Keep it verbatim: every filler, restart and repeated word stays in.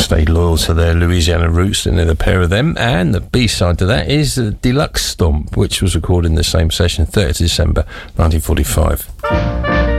stayed loyal to their Louisiana roots, and the pair of them. And the B-side to that is the Deluxe Stomp, which was recorded in the same session, thirtieth of December nineteen forty-five.